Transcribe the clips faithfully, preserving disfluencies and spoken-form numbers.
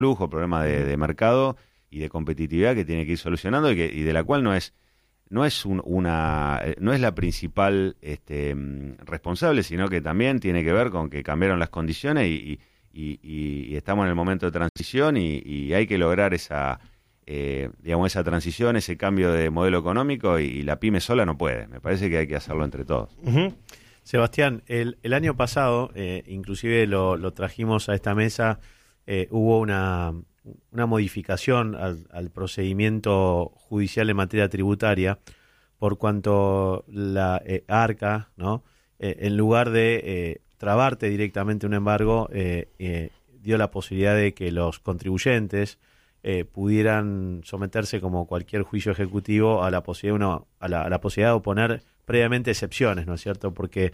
flujo, problemas de, de mercado y de competitividad que tiene que ir solucionando y, que, y de la cual no es no es un, una no es la principal este, responsable, sino que también tiene que ver con que cambiaron las condiciones y, y, y, y estamos en el momento de transición y, y hay que lograr esa eh, digamos esa transición, ese cambio de modelo económico y, y la pyme sola no puede. Me parece que hay que hacerlo entre todos. Uh-huh. Sebastián, el, el año pasado, eh, inclusive lo, lo trajimos a esta mesa, eh, hubo una, una modificación al, al procedimiento judicial en materia tributaria, por cuanto la eh, ARCA, ¿no? Eh, en lugar de eh, trabarte directamente un embargo, eh, eh, dio la posibilidad de que los contribuyentes eh, pudieran someterse, como cualquier juicio ejecutivo, a la posibilidad, uno, a la, a la posibilidad de oponer previamente excepciones, ¿no es cierto? Porque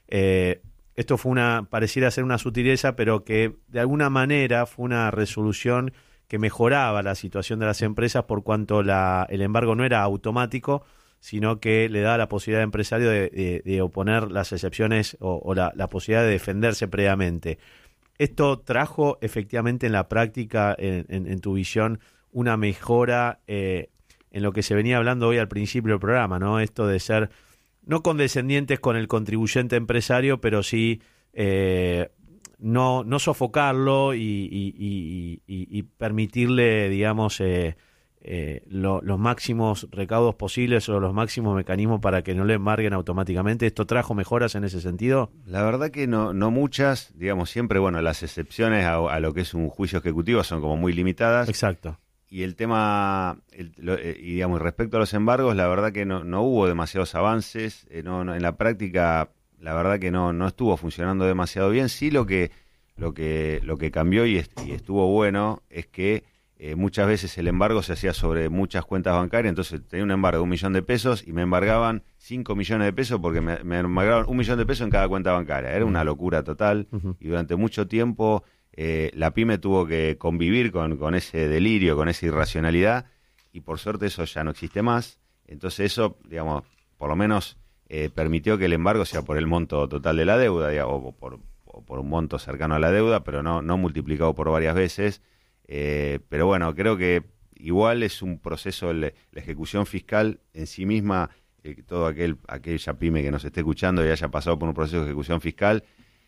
eh, esto fue una, pareciera ser una sutileza, pero que de alguna manera fue una resolución que mejoraba la situación de las empresas, por cuanto la, el embargo no era automático, sino que le da la posibilidad al empresario de, de, de oponer las excepciones o, o la, la posibilidad de defenderse previamente. ¿Esto trajo efectivamente en la práctica, en, en, en tu visión, una mejora eh, en lo que se venía hablando hoy al principio del programa, ¿no? Esto de ser no condescendientes con el contribuyente empresario, pero sí eh, no, no sofocarlo y, y, y, y, y permitirle, digamos, eh, eh, lo, los máximos recaudos posibles o los máximos mecanismos para que no le embarguen automáticamente. ¿Esto trajo mejoras en ese sentido? La verdad que no, no muchas, digamos, siempre, bueno, las excepciones a, a lo que es un juicio ejecutivo son como muy limitadas. Exacto. Y el tema, el, lo, eh, y digamos, respecto a los embargos, la verdad que no, no hubo demasiados avances, eh, no, no, en la práctica, la verdad que no, no estuvo funcionando demasiado bien. Sí, lo que, lo que, lo que cambió y, est- y estuvo bueno es que eh, muchas veces el embargo se hacía sobre muchas cuentas bancarias, entonces tenía un embargo de un millón de pesos y me embargaban cinco millones de pesos porque me, me embargaban un millón de pesos en cada cuenta bancaria. Era una locura total. Uh-huh. Y durante mucho tiempo eh, la pyme tuvo que convivir con, con ese delirio, con esa irracionalidad, y por suerte eso ya no existe más. Entonces eso, digamos, por lo menos eh, permitió que el embargo sea por el monto total de la deuda, digamos, o por, o por un monto cercano a la deuda, pero no, no multiplicado por varias veces. Eh, pero bueno, creo que igual es un proceso, la, la ejecución fiscal en sí misma, eh, todo aquel aquella pyme que nos esté escuchando y haya pasado por un proceso de ejecución fiscal,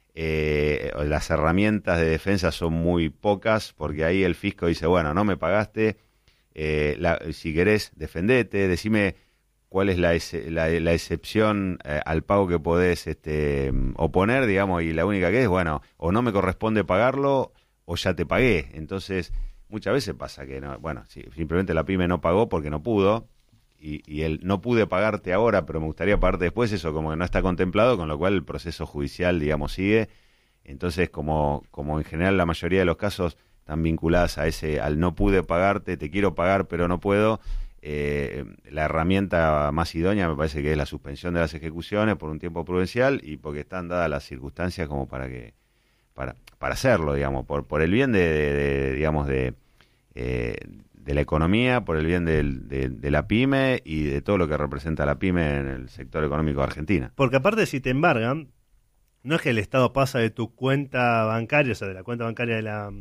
eh, las herramientas de defensa son muy pocas, porque ahí el fisco dice, bueno, no me pagaste, eh, la, si querés defendete, decime cuál es la, la, la excepción eh, al pago que podés este, oponer, digamos, y la única que es, bueno, o no me corresponde pagarlo, o ya te pagué. Entonces, muchas veces pasa que, no, bueno, sí, simplemente la pyme no pagó porque no pudo, y, y el no pude pagarte ahora, pero me gustaría pagarte después, eso como que no está contemplado, con lo cual el proceso judicial, digamos, sigue. Entonces, como, como en general la mayoría de los casos están vinculadas a ese, al no pude pagarte, te quiero pagar, pero no puedo, eh, la herramienta más idónea me parece que es la suspensión de las ejecuciones por un tiempo prudencial y porque están dadas las circunstancias como para que para para hacerlo, digamos, por por el bien de, de, de digamos de eh, de la economía, por el bien del, de, de la pyme y de todo lo que representa la pyme en el sector económico de Argentina. Porque aparte, si te embargan, no es que el Estado pasa de tu cuenta bancaria, o sea, de la cuenta bancaria de la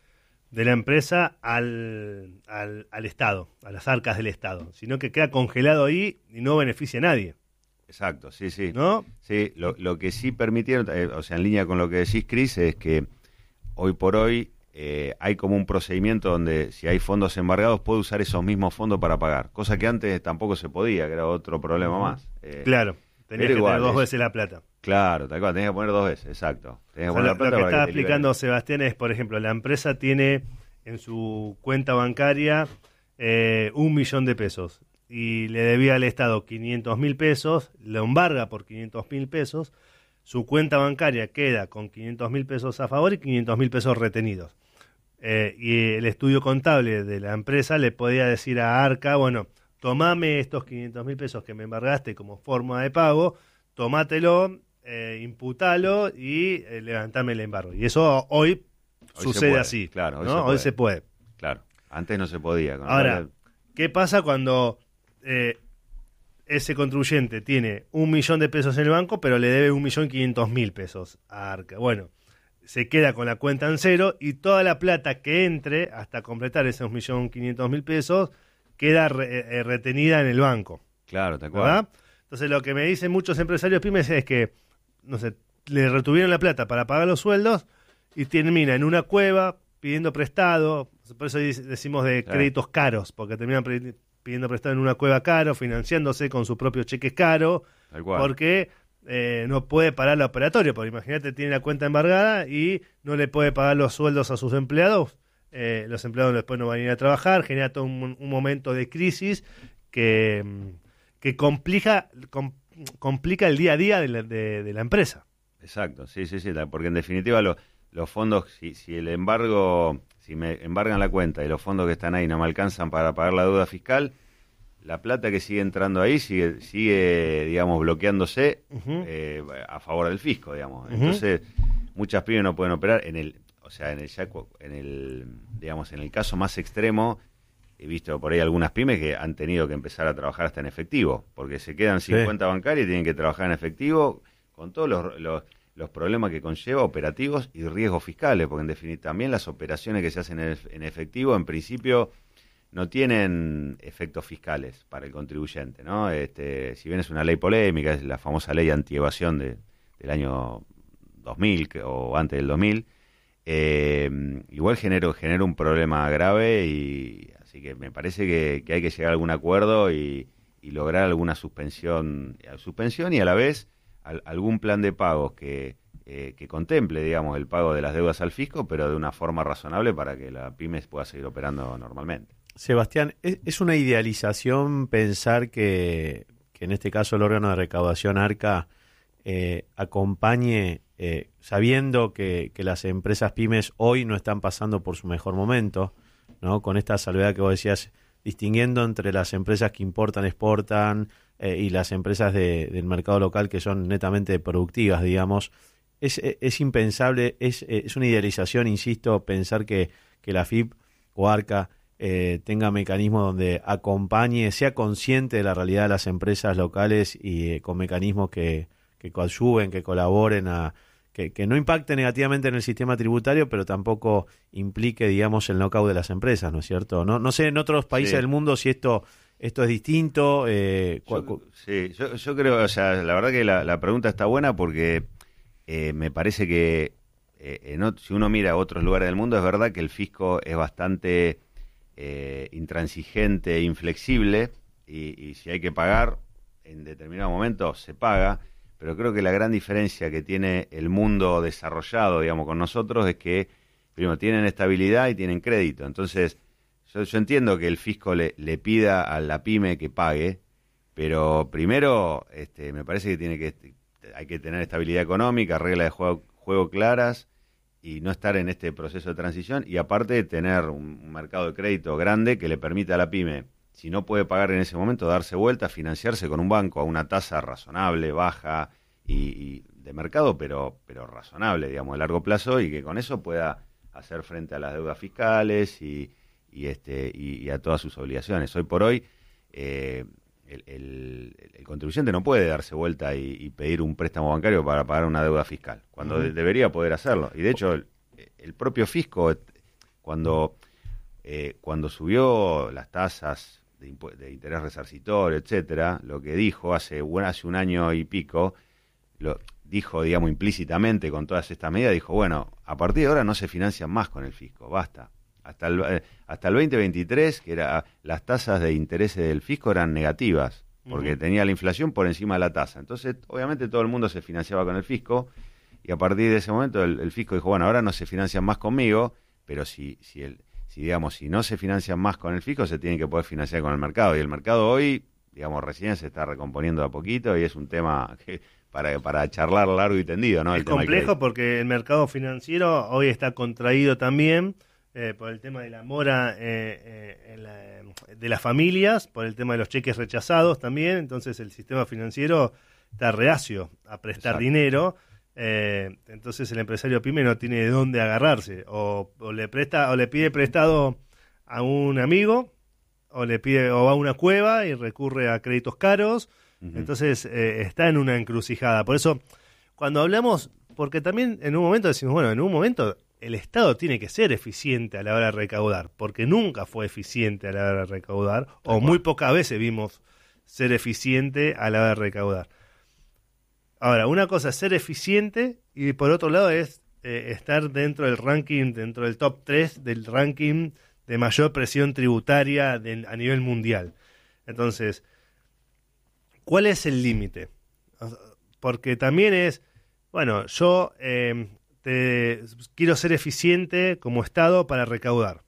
de la empresa al, al, al Estado, a las arcas del Estado, sino que queda congelado ahí y no beneficia a nadie. Exacto, sí, sí. ¿No? Sí, lo, lo que sí permitieron, eh, o sea, en línea con lo que decís, Cris, es que hoy por hoy eh, hay como un procedimiento donde si hay fondos embargados puede usar esos mismos fondos para pagar, cosa que antes tampoco se podía, que era otro problema más. Eh, claro, tenías que igual, tener dos es, veces la plata. Claro, tal cual, tenías que poner dos veces, exacto. Tenías que O sea, poner lo, la plata lo que para estaba que te explicando liberen. Sebastián es, por ejemplo, la empresa tiene en su cuenta bancaria eh, un millón de pesos y le debía al Estado quinientos mil pesos, lo embarga por quinientos mil pesos, su cuenta bancaria queda con quinientos mil pesos a favor y quinientos mil pesos retenidos. Eh, y el estudio contable de la empresa le podía decir a Arca, bueno, tomame estos quinientos mil pesos que me embargaste como forma de pago, tomátelo, eh, imputalo y eh, levantame el embargo. Y eso hoy, hoy sucede puede, así, claro, hoy, ¿no? se hoy se puede. Claro, antes no se podía. Con Ahora, la... ¿qué pasa cuando eh, ese contribuyente tiene un millón de pesos en el banco, pero le debe un millón quinientos mil pesos a Arca? Bueno, se queda con la cuenta en cero y toda la plata que entre hasta completar esos un millón quinientos mil pesos queda re, eh, retenida en el banco. Claro, tal cual. ¿Verdad? Entonces lo que me dicen muchos empresarios pymes es que, no sé, le retuvieron la plata para pagar los sueldos y termina en una cueva pidiendo prestado, por eso decimos de Claro. créditos caros, porque terminan pre- pidiendo prestado en una cueva caro, financiándose con sus propios cheques caros, Tal cual. porque eh, no puede parar la operatoria, porque imagínate, tiene la cuenta embargada y no le puede pagar los sueldos a sus empleados, eh, los empleados después no van a ir a trabajar, genera todo un, un momento de crisis que, que complica, com- complica el día a día de la, de, de la empresa. Exacto, sí, sí, sí, porque en definitiva lo- los fondos, si, si el embargo, si me embargan la cuenta y los fondos que están ahí no me alcanzan para pagar la deuda fiscal, la plata que sigue entrando ahí sigue, sigue digamos, bloqueándose Ujú. eh, a favor del fisco, digamos. Ujú. Entonces, muchas pymes no pueden operar en el, o sea, en el, ya cu- en el, digamos, en el caso más extremo. He visto por ahí algunas pymes que han tenido que empezar a trabajar hasta en efectivo, porque se quedan sin Sí. cuenta bancaria y tienen que trabajar en efectivo con todos los, los, los problemas que conlleva operativos y riesgos fiscales, porque en definitiva también las operaciones que se hacen en, en efectivo en principio no tienen efectos fiscales para el contribuyente, ¿no? Este, si bien es una ley polémica, es la famosa ley antievasión de, del año dos mil que- o antes del dos mil, eh, igual genera, genera un problema grave y así que me parece que, que hay que llegar a algún acuerdo y, y lograr alguna suspensión, suspensión y a la vez al, algún plan de pagos que, eh, que contemple, digamos, el pago de las deudas al fisco, pero de una forma razonable para que la pyme pueda seguir operando normalmente. Sebastián, ¿es, es una idealización pensar que, que en este caso el órgano de recaudación ARCA eh, acompañe, eh, sabiendo que, que las empresas pymes hoy no están pasando por su mejor momento, ¿no? Con esta salvedad que vos decías, distinguiendo entre las empresas que importan, exportan eh, y las empresas de, del mercado local que son netamente productivas, digamos, es, es impensable, es, es una idealización, insisto, pensar que, que la F I P o ARCA eh, tenga mecanismos donde acompañe, sea consciente de la realidad de las empresas locales y eh, con mecanismos que, que coadyuven, que colaboren a que, que no impacte negativamente en el sistema tributario, pero tampoco implique, digamos, el knockout de las empresas, ¿no es cierto? No, no sé en otros países Sí. del mundo si esto esto es distinto. Eh, Yo, cu- sí, yo, yo creo, o sea, la verdad que la, la pregunta está buena porque eh, me parece que eh, en ot- si uno mira a otros lugares del mundo, es verdad que el fisco es bastante eh, intransigente, inflexible, y, y si hay que pagar, en determinado momento se paga, pero creo que la gran diferencia que tiene el mundo desarrollado, digamos, con nosotros es que, primero, tienen estabilidad y tienen crédito. Entonces, yo, yo entiendo que el fisco le, le pida a la pyme que pague, pero primero, este, me parece que tiene que hay que tener estabilidad económica, reglas de juego, juego claras y no estar en este proceso de transición, y aparte tener un, un mercado de crédito grande que le permita a la pyme, si no puede pagar en ese momento, darse vuelta, financiarse con un banco a una tasa razonable, baja y, y de mercado, pero, pero razonable, digamos, a largo plazo, y que con eso pueda hacer frente a las deudas fiscales y, y, este, y, y a todas sus obligaciones. Hoy por hoy, eh, el, el, el contribuyente no puede darse vuelta y, y pedir un préstamo bancario para pagar una deuda fiscal, cuando Uh-huh. de, debería poder hacerlo. Y de hecho, el, el propio fisco, cuando, eh, cuando subió las tasas de, impu- de interés resarcitorio, etcétera, lo que dijo hace, bueno, hace un año y pico, lo dijo, digamos, implícitamente con todas estas medidas, dijo, bueno, a partir de ahora no se financian más con el fisco, basta. Hasta el, eh, hasta el veinte veintitrés, que era las tasas de interés del fisco eran negativas, porque Uh-huh. tenía la inflación por encima de la tasa. Entonces, obviamente todo el mundo se financiaba con el fisco, y a partir de ese momento el, el fisco dijo, bueno, ahora no se financian más conmigo, pero si, si, el, si, digamos, si no se financian más con el fisco, se tienen que poder financiar con el mercado. Y el mercado hoy, digamos, recién se está recomponiendo de a poquito, y es un tema que para, para charlar largo y tendido, ¿no? Es El tema del complejo crédito. porque el mercado financiero hoy está contraído también eh, por el tema de la mora eh, eh, en la- de las familias, por el tema de los cheques rechazados también. Entonces el sistema financiero está reacio a prestar Exacto. dinero. Eh, entonces el empresario pyme no tiene de dónde agarrarse. O, o le presta o le pide prestado a un amigo, o le pide o va a una cueva y recurre a créditos caros. Ujú. Entonces eh, está en una encrucijada. Por eso, cuando hablamos porque también en un momento decimos, bueno, en un momento el Estado tiene que ser eficiente a la hora de recaudar, porque nunca fue eficiente a la hora de recaudar, Tal o cual. Muy pocas veces vimos ser eficiente a la hora de recaudar. Ahora, una cosa es ser eficiente y por otro lado es eh, estar dentro del ranking, dentro del top tres del ranking de mayor presión tributaria de, a nivel mundial. Entonces, ¿cuál es el límite? Porque también es, bueno, yo eh, te, quiero ser eficiente como Estado para recaudar.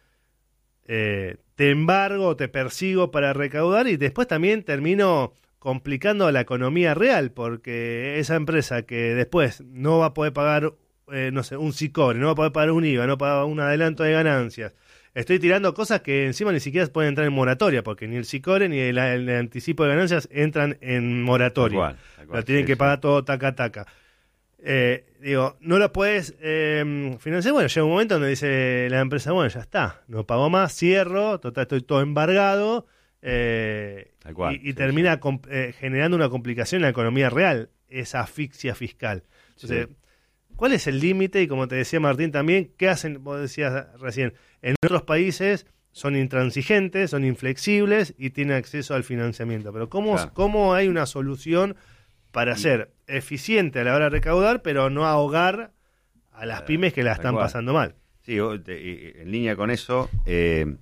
Eh, te embargo, te persigo para recaudar y después también termino complicando la economía real, porque esa empresa que después no va a poder pagar, eh, no sé, un SICORE, no va a poder pagar un I V A, no va a pagar un adelanto de ganancias. Estoy tirando cosas que encima ni siquiera pueden entrar en moratoria, porque ni el SICORE ni el, el anticipo de ganancias entran en moratoria. Tal cual, tal cual, lo tienen sí, que pagar sí. todo taca taca. Eh, digo, no lo puedes eh, financiar. Bueno, llega un momento donde dice la empresa, bueno, ya está, no pago más, cierro, total, estoy todo embargado. Eh, cual, y, y sí, termina sí. Com- eh, generando una complicación en la economía real, esa asfixia fiscal. Entonces, sí. ¿cuál es el límite? Y como te decía Martín también, ¿qué hacen? Vos decías recién, en otros países son intransigentes, son inflexibles y tienen acceso al financiamiento. Pero ¿cómo, claro. ¿cómo hay una solución para y, ser eficiente a la hora de recaudar, pero no ahogar a las pymes que la están pasando mal? Sí, en línea con eso... Eh,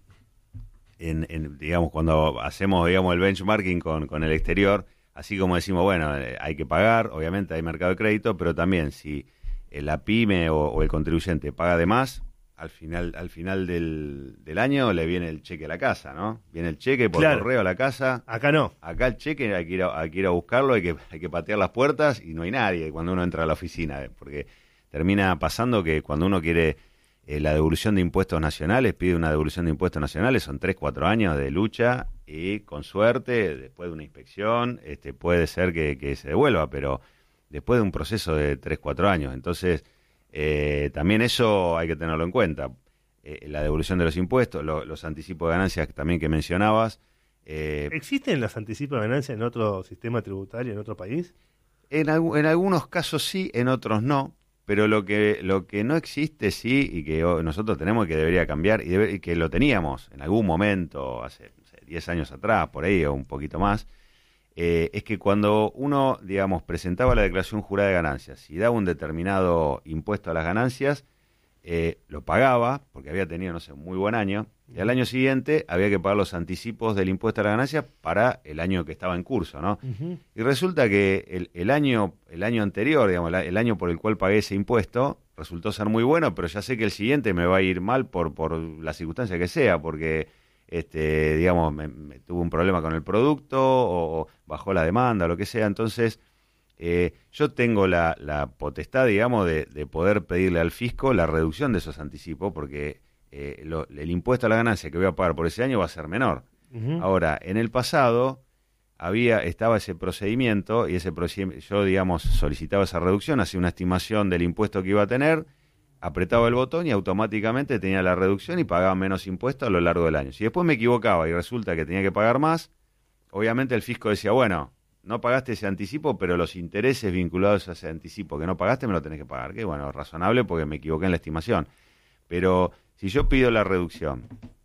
En, en, digamos, cuando hacemos, digamos, el benchmarking con, con el exterior, así como decimos, bueno, eh, hay que pagar, obviamente hay mercado de crédito, pero también si eh, la pyme o, o el contribuyente paga de más, al final al final del, del año le viene el cheque a la casa, ¿no? Viene el cheque por claro. correo a la casa. Acá no. Acá el cheque hay que ir a, hay que ir a buscarlo, hay que, hay que patear las puertas y no hay nadie cuando uno entra a la oficina, porque termina pasando que cuando uno quiere... Eh, la devolución de impuestos nacionales, pide una devolución de impuestos nacionales, son tres, cuatro años de lucha y con suerte, después de una inspección, este, puede ser que, que se devuelva, pero después de un proceso de tres, cuatro años. Entonces, eh, también eso hay que tenerlo en cuenta. Eh, la devolución de los impuestos, lo, los anticipos de ganancias también que mencionabas. Eh, ¿Existen los anticipos de ganancias en otro sistema tributario, en otro país? En, en algunos casos sí, en otros no. Pero lo que lo que no existe, sí, y que nosotros tenemos que debería cambiar, y, debe, y que lo teníamos en algún momento, hace diez años atrás, por ahí, o un poquito más, eh, es que cuando uno, digamos, presentaba la declaración jurada de ganancias y daba un determinado impuesto a las ganancias, eh, lo pagaba, porque había tenido, no sé, un muy buen año, y al año siguiente había que pagar los anticipos del impuesto a las ganancias para el año que estaba en curso, ¿no? Uh-huh. Y resulta que el, el año el año anterior, digamos, el año por el cual pagué ese impuesto, resultó ser muy bueno, pero ya sé que el siguiente me va a ir mal por, por la circunstancia que sea, porque, este, digamos, me, me tuve un problema con el producto, o, o bajó la demanda, o lo que sea, entonces... Eh, yo tengo la, la potestad, digamos, de, de poder pedirle al fisco la reducción de esos anticipos, porque eh, lo, el impuesto a la ganancia que voy a pagar por ese año va a ser menor. Uh-huh. Ahora, en el pasado había estaba ese procedimiento, y ese procedimiento, yo, digamos, solicitaba esa reducción, hacía una estimación del impuesto que iba a tener, apretaba el botón y automáticamente tenía la reducción y pagaba menos impuesto a lo largo del año. Si después me equivocaba y resulta que tenía que pagar más, obviamente el fisco decía, bueno... no pagaste ese anticipo, pero los intereses vinculados a ese anticipo que no pagaste me lo tenés que pagar. Que bueno, razonable porque me equivoqué en la estimación. Pero si yo pido la reducción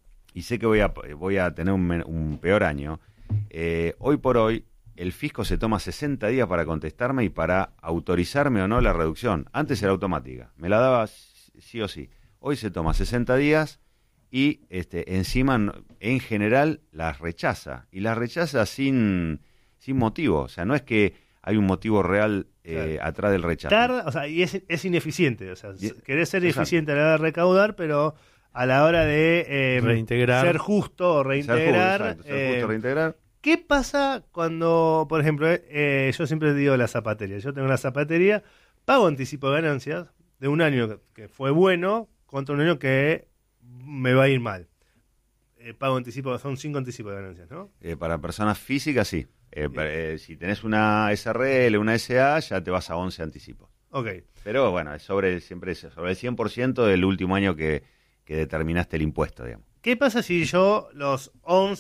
y sé que voy a, voy a tener un, un peor año, eh, hoy por hoy el fisco se toma sesenta días para contestarme y para autorizarme o no la reducción. Antes era automática, me la daba sí o sí. Hoy se toma sesenta días y este, encima, en general, las rechaza. Y las rechaza sin... sin motivo, o sea, no es que hay un motivo real eh, claro. atrás del rechazo. Tarda, o sea, y es, es ineficiente, o sea, y, querés ser exacto. eficiente a la hora de recaudar, pero a la hora de eh, reintegrar, ser justo o reintegrar, ser justo, ser justo, eh, reintegrar. ¿Qué pasa cuando, por ejemplo, eh, yo siempre digo la zapatería, yo tengo la zapatería, pago anticipo de ganancias de un año que fue bueno contra un año que me va a ir mal? Eh, pago anticipo, son cinco anticipos de ganancias, ¿no? Eh, para personas físicas, sí. Eh, eh, si tenés una S R L, una S A, ya te vas a once anticipos. Ok. Pero bueno, es sobre, siempre es sobre el cien por ciento del último año que, que determinaste el impuesto, digamos. ¿Qué pasa si yo los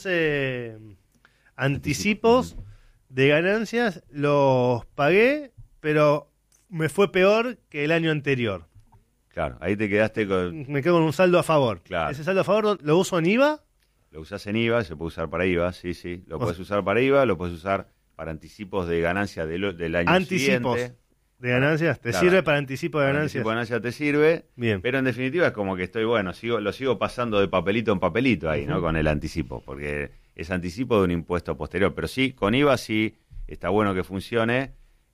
once anticipos de ganancias los pagué, pero me fue peor que el año anterior. Claro, ahí te quedaste con... Me quedo con un saldo a favor. Claro. ¿Ese saldo a favor lo uso en I V A? Lo usás en I V A, se puede usar para I V A, sí, sí. Lo O puedes sea, usar para I V A, lo puedes usar para anticipos de ganancia del, del año Anticipos siguiente. de ganancias. ¿Te Claro. sirve para anticipo de Para ganancias? anticipo de ganancia te sirve, Bien. pero en definitiva es como que estoy, bueno, sigo lo sigo pasando de papelito en papelito ahí, Ujú. ¿no? Con el anticipo, porque es anticipo de un impuesto posterior. Pero sí, con I V A sí está bueno que funcione,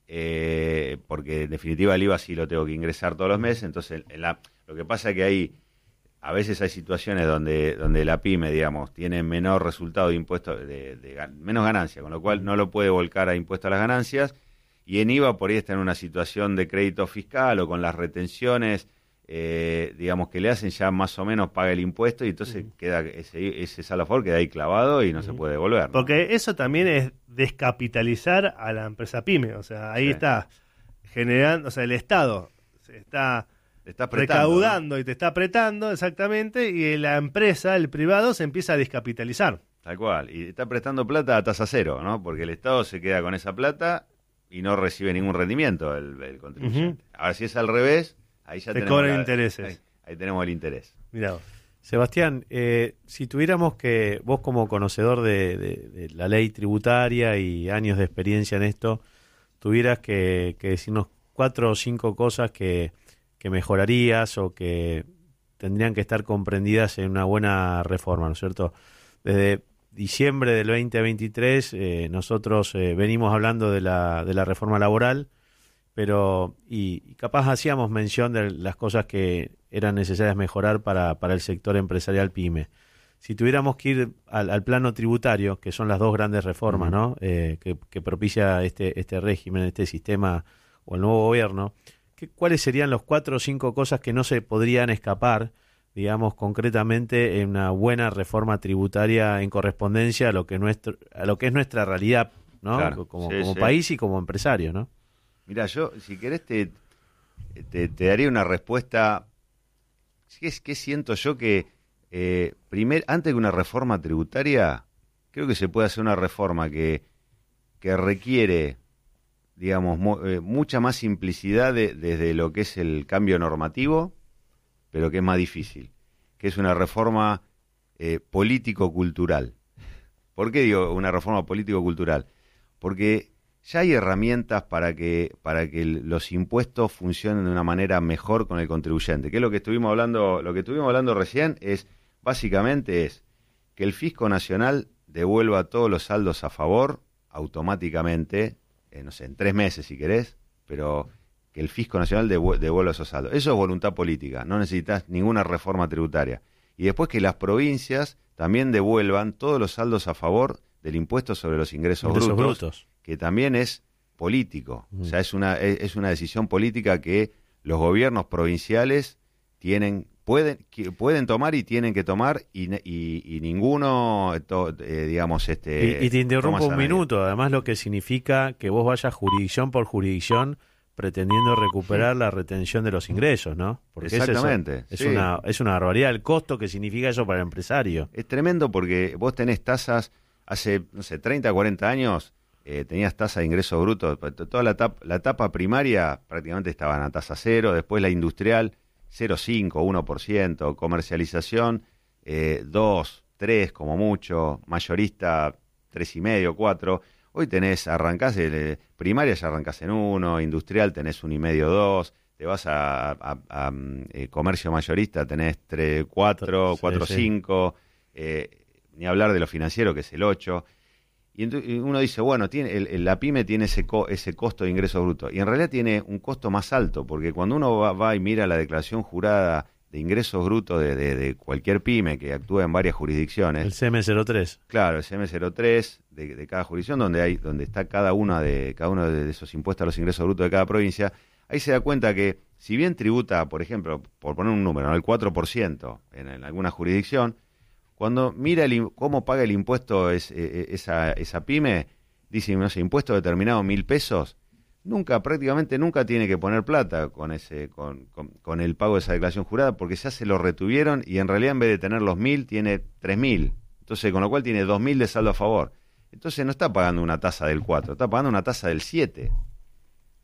eh, porque en definitiva el I V A sí lo tengo que ingresar todos los meses. Entonces, en la, lo que pasa es que hay, a veces hay situaciones donde, donde la pyme, digamos, tiene menor resultado de impuesto, de, de gan- menos ganancia, con lo cual no lo puede volcar a impuesto a las ganancias. Y en I V A por ahí está en una situación de crédito fiscal o con las retenciones, eh, digamos, que le hacen, ya más o menos paga el impuesto y entonces uh-huh. queda ese, ese saldo a favor queda ahí clavado y no uh-huh. se puede devolver, ¿no? Porque eso también es descapitalizar a la empresa pyme. O sea, ahí sí. está generando, o sea, el Estado se está recaudando, ¿no? Y te está apretando, exactamente, y la empresa, el privado, se empieza a descapitalizar. Tal cual, y está prestando plata a tasa cero, ¿no? Porque el Estado se queda con esa plata y no recibe ningún rendimiento el, el contribuyente. Uh-huh. Ahora, si es al revés, ahí ya te tenemos... cobran la, intereses. Ahí, ahí tenemos el interés. Mirá. Sebastián, eh, si tuviéramos que, vos como conocedor de, de, de la ley tributaria y años de experiencia en esto, tuvieras que, que decirnos cuatro o cinco cosas que, que mejorarías o que tendrían que estar comprendidas en una buena reforma, ¿no es cierto? Desde diciembre del veinte veintitrés eh, nosotros eh, venimos hablando de la, de la reforma laboral, pero y, y capaz hacíamos mención de las cosas que eran necesarias mejorar para, para el sector empresarial pyme. Si tuviéramos que ir al, al plano tributario, que son las dos grandes reformas, uh-huh. ¿no? Eh, que, que propicia este, este régimen, este sistema o el nuevo gobierno, ¿qué, ¿cuáles serían los cuatro o cinco cosas que no se podrían escapar, digamos, concretamente en una buena reforma tributaria en correspondencia a lo que nuestro, a lo que es nuestra realidad, ¿no? Claro, como sí, como sí. país y como empresario, ¿no? Mira, yo, si querés, te, te, te daría una respuesta. ¿Qué, qué siento yo que, eh, primer, antes que una reforma tributaria, creo que se puede hacer una reforma que, que requiere, digamos, mo, eh, mucha más simplicidad de, desde lo que es el cambio normativo, pero que es más difícil, que es una reforma eh, político-cultural. ¿Por qué digo una reforma político-cultural? Porque ya hay herramientas para que para que los impuestos funcionen de una manera mejor con el contribuyente. Que es lo que estuvimos hablando, lo que estuvimos hablando recién es básicamente es que el Fisco Nacional devuelva todos los saldos a favor automáticamente, eh, no sé, en tres meses si querés, pero que el Fisco Nacional devu- devuelva esos saldos. Eso es voluntad política, no necesitas ninguna reforma tributaria. Y después que las provincias también devuelvan todos los saldos a favor del impuesto sobre los ingresos, ingresos brutos, brutos, que también es político. Mm. O sea, es una, es, es una decisión política que los gobiernos provinciales tienen, pueden, que, pueden tomar y tienen que tomar y, y, y ninguno, to, eh, digamos, este... Y, y te interrumpo un minuto, además lo que significa que vos vayas jurisdicción por jurisdicción pretendiendo recuperar sí. la retención de los ingresos, ¿no? Porque exactamente. Es, sí. es, una, es una barbaridad el costo que significa eso para el empresario. Es tremendo porque vos tenés tasas, hace, no sé, treinta, cuarenta años, eh, tenías tasa de ingresos brutos, toda la etapa, la etapa primaria prácticamente estaban a tasa cero, después la industrial, cero coma cinco, uno por ciento, comercialización, eh, dos, tres como mucho, mayorista, tres y medio, cuatro. Hoy tenés, arrancás, el, primaria ya arrancás en uno, industrial tenés un y medio, dos, te vas a, a, a, a eh, comercio mayorista, tenés tres, cuatro, cuatro, cinco, sí. eh, ni hablar de lo financiero que es el ocho. Y, ent- y uno dice, bueno, tiene el, el, la pyme tiene ese, co- ese costo de ingreso bruto. Y en realidad tiene un costo más alto, porque cuando uno va, va y mira la declaración jurada de ingresos brutos de, de, de cualquier pyme que actúa en varias jurisdicciones. El C M cero tres. Claro, el C M cero tres de, de cada jurisdicción, donde hay donde está cada una de cada uno de esos impuestos a los ingresos brutos de cada provincia. Ahí se da cuenta que si bien tributa, por ejemplo, por poner un número, ¿no? el cuatro por ciento en, en alguna jurisdicción, cuando mira el, cómo paga el impuesto es, eh, esa, esa pyme, dice, no sé, impuesto determinado mil pesos, nunca, prácticamente nunca tiene que poner plata con ese con, con, con el pago de esa declaración jurada, porque ya se lo retuvieron y en realidad en vez de tener los mil, tiene tres mil. Entonces, con lo cual tiene dos mil de saldo a favor. Entonces no está pagando una tasa del cuatro, está pagando una tasa del siete.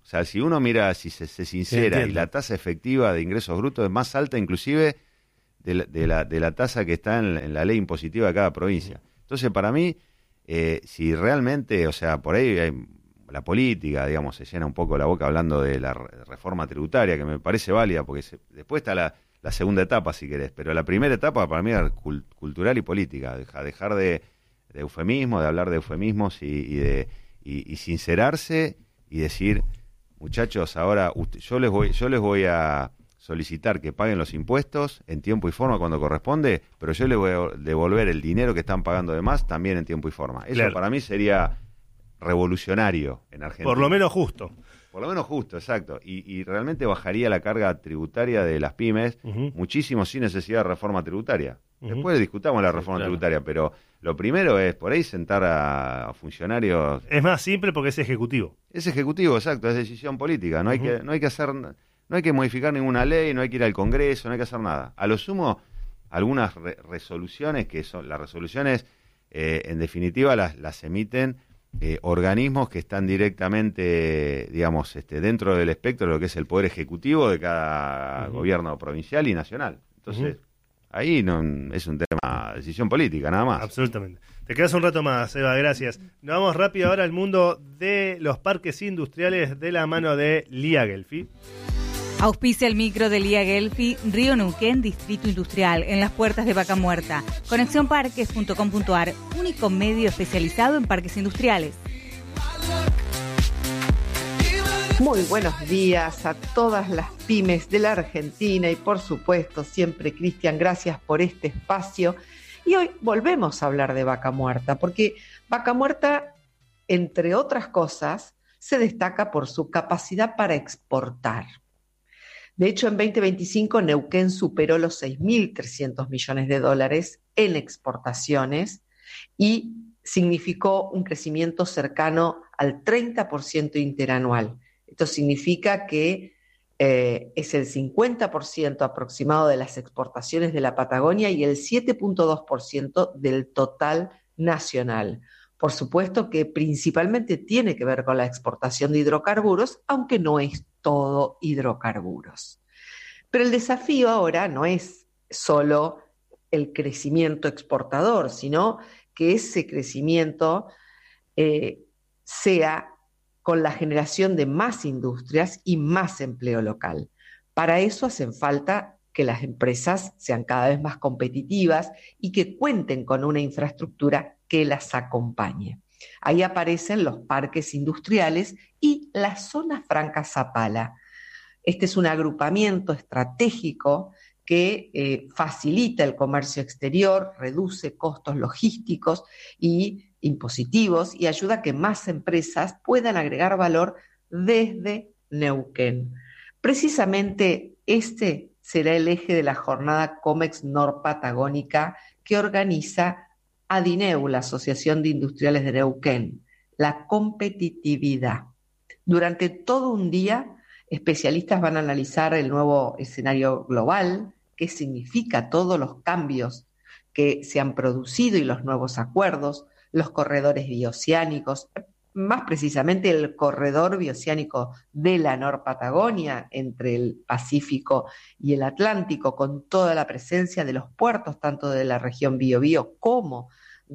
O sea, si uno mira, si se, se sincera, sí, y la tasa efectiva de ingresos brutos es más alta inclusive de la, de la, de la tasa que está en, en la ley impositiva de cada provincia. Entonces, para mí, eh, si realmente, o sea, por ahí hay, la política, digamos, se llena un poco la boca hablando de la re- reforma tributaria, que me parece válida, porque se, después está la, la segunda etapa, si querés, pero la primera etapa para mí es cul- cultural y política, deja, dejar de, de eufemismo, de hablar de eufemismos y, y de y, y sincerarse y decir, muchachos, ahora usted, yo les voy, yo les voy a solicitar que paguen los impuestos en tiempo y forma cuando corresponde, pero yo les voy a devolver el dinero que están pagando de más también en tiempo y forma. Eso Claro. para mí sería revolucionario en Argentina. Por lo menos justo. Por lo menos justo, exacto. Y, y realmente bajaría la carga tributaria de las pymes Uh-huh. muchísimo sin necesidad de reforma tributaria. Ujú. Después discutamos la Sí, reforma claro. tributaria, pero lo primero es por ahí sentar a funcionarios. Es más simple porque es ejecutivo. Es ejecutivo, exacto, es decisión política. No hay Ujú. que, no hay que hacer, no hay que modificar ninguna ley, no hay que ir al Congreso, no hay que hacer nada. A lo sumo, algunas re- resoluciones que son, las resoluciones, eh, en definitiva, las, las emiten eh, organismos que están directamente, digamos, este, dentro del espectro de lo que es el poder ejecutivo de cada Ujú. gobierno provincial y nacional. Entonces, Ujú. ahí no es un tema de decisión política, nada más. Absolutamente. Te quedas un rato más, Eva, gracias. Nos vamos rápido ahora al mundo de los parques industriales de la mano de Lía Gelfi. Auspicia el micro de Lía Gelfi, Río Neuquén, Distrito Industrial, en las puertas de Vaca Muerta. conexión parques punto com punto ar, único medio especializado en parques industriales. Muy buenos días a todas las pymes de la Argentina y por supuesto siempre, Cristian, gracias por este espacio. Y hoy volvemos a hablar de Vaca Muerta, porque Vaca Muerta, entre otras cosas, se destaca por su capacidad para exportar. De hecho, en veinte veinticinco Neuquén superó los seis mil trescientos millones de dólares en exportaciones y significó un crecimiento cercano al treinta por ciento interanual. Esto significa que eh, es el cincuenta por ciento aproximado de las exportaciones de la Patagonia y el siete punto dos por ciento del total nacional. Por supuesto que principalmente tiene que ver con la exportación de hidrocarburos, aunque no es todo hidrocarburos. Pero el desafío ahora no es solo el crecimiento exportador, sino que ese crecimiento eh, sea con la generación de más industrias y más empleo local. Para eso hacen falta que las empresas sean cada vez más competitivas y que cuenten con una infraestructura que las acompañe. Ahí aparecen los parques industriales y la zona franca Zapala. Este es un agrupamiento estratégico que eh, facilita el comercio exterior, reduce costos logísticos y impositivos y ayuda a que más empresas puedan agregar valor desde Neuquén. Precisamente este será el eje de la jornada COMEX Norpatagónica que organiza ADINEU, la Asociación de Industriales de Neuquén, la competitividad. Durante todo un día, especialistas van a analizar el nuevo escenario global, qué significa todos los cambios que se han producido y los nuevos acuerdos, los corredores bioceánicos, más precisamente el corredor bioceánico de la Norpatagonia entre el Pacífico y el Atlántico, con toda la presencia de los puertos, tanto de la región Biobío como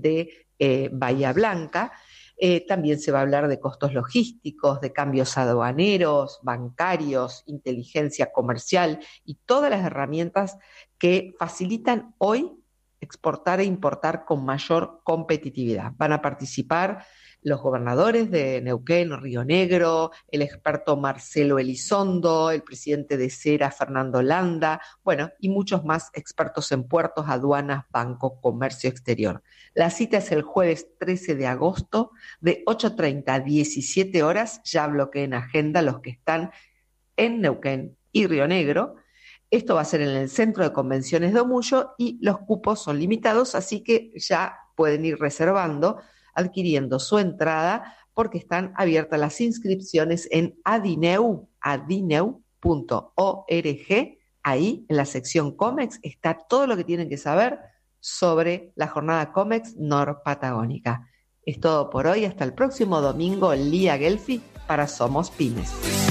de eh, Bahía Blanca. Eh, también se va a hablar de costos logísticos, de cambios aduaneros, bancarios, inteligencia comercial y todas las herramientas que facilitan hoy exportar e importar con mayor competitividad. Van a participar los gobernadores de Neuquén, Río Negro, el experto Marcelo Elizondo, el presidente de CERA, Fernando Landa, bueno, y muchos más expertos en puertos, aduanas, banco, comercio exterior. La cita es el jueves trece de agosto de ocho treinta a diecisiete horas. Ya bloqueen agenda los que están en Neuquén y Río Negro. Esto va a ser en el Centro de Convenciones de Omullo y los cupos son limitados, así que ya pueden ir reservando, adquiriendo su entrada, porque están abiertas las inscripciones en adineu, adineu punto org. Ahí, en la sección COMEX, está todo lo que tienen que saber sobre la jornada COMEX Norpatagónica. Es todo por hoy. Hasta el próximo domingo, Lía Gelfi para Somos Pymes.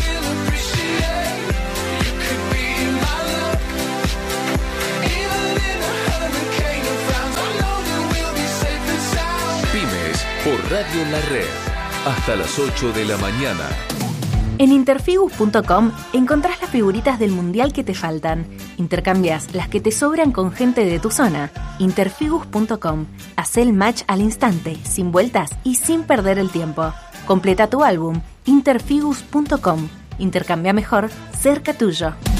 Pymes por Radio La Red. Hasta las ocho de la mañana. En interfigus punto com encontrás las figuritas del mundial que te faltan. Intercambias las que te sobran con gente de tu zona. interfigus punto com. Haz el match al instante, sin vueltas y sin perder el tiempo. Completa tu álbum. interfigus punto com. Intercambia mejor, cerca tuyo.